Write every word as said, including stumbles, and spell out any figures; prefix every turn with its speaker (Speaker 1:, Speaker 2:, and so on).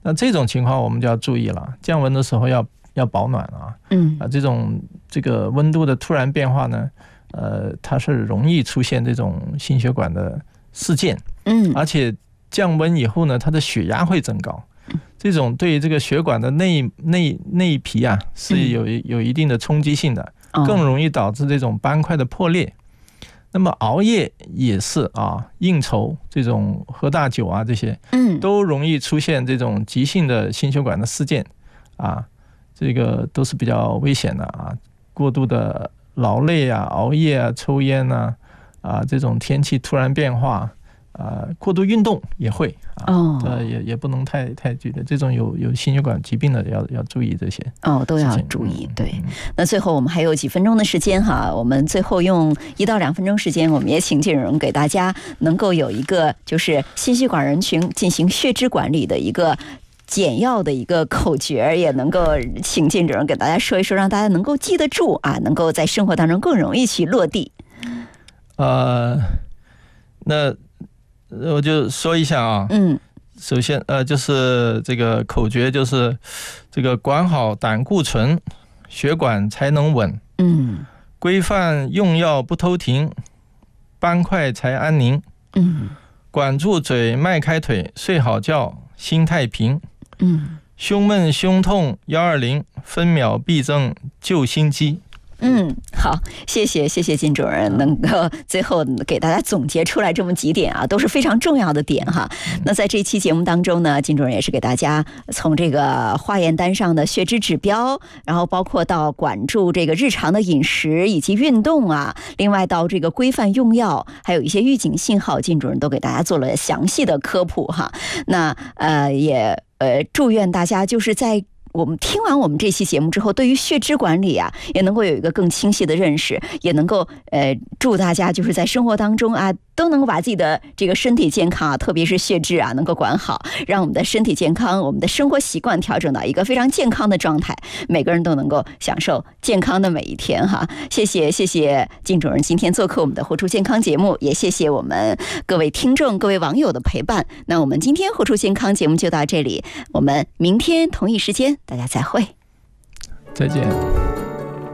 Speaker 1: 那这种情况我们就要注意了，降温的时候要要保暖啊。
Speaker 2: 嗯
Speaker 1: 啊，这种这个温度的突然变化呢，呃，它是容易出现这种心血管的事件。
Speaker 2: 嗯，
Speaker 1: 而且降温以后呢，它的血压会增高，这种对这个血管的内内内皮啊是有有一定的冲击性的，更容易导致这种斑块的破裂。那么熬夜也是啊，应酬这种喝大酒啊，这些
Speaker 2: 嗯
Speaker 1: 都容易出现这种急性的心血管的事件啊，这个都是比较危险的啊。过度的劳累啊、熬夜啊、抽烟啊，啊这种天气突然变化。呃，过度运动也会啊，
Speaker 2: 哦，
Speaker 1: 呃，也也不能太太剧烈。这种有有心血管疾病的要要注意这些
Speaker 2: 哦，都要注意。对，那最后我们还有几分钟的时间哈，我们最后用一到两分钟时间，我们也请金主任给大家能够有一个就是心血管人群进行血脂管理的一个简要的一个口诀，也能够请金主任给大家说一说，让大家能够记得住啊，能够在生活当中更容易去落地。
Speaker 1: 呃，那。我就说一下啊，
Speaker 2: 嗯，
Speaker 1: 首先呃，就是这个口诀，就是这个管好胆固醇，血管才能稳。
Speaker 2: 嗯，
Speaker 1: 规范用药不偷停，斑块才安宁。
Speaker 2: 嗯，
Speaker 1: 管住嘴，迈开腿，睡好觉，心太平。
Speaker 2: 嗯，
Speaker 1: 胸闷胸痛一二零，分秒必争救心肌。
Speaker 2: 嗯，好，谢谢谢谢金主任能够最后给大家总结出来这么几点啊，都是非常重要的点哈。那在这期节目当中呢，金主任也是给大家从这个化验单上的血脂指标，然后包括到管住这个日常的饮食以及运动啊，另外到这个规范用药，还有一些预警信号，金主任都给大家做了详细的科普哈。那呃也呃祝愿大家就是在我们听完我们这期节目之后，对于血脂管理啊，也能够有一个更清晰的认识，也能够呃祝大家就是在生活当中啊，都能够把自己的这个身体健康啊，特别是血脂啊，能够管好，让我们的身体健康，我们的生活习惯调整到一个非常健康的状态，每个人都能够享受健康的每一天哈。谢谢谢谢金主任今天做客我们的活出健康节目，也谢谢我们各位听众各位网友的陪伴。那我们今天活出健康节目就到这里，我们明天同一时间大家再会，
Speaker 1: 再见。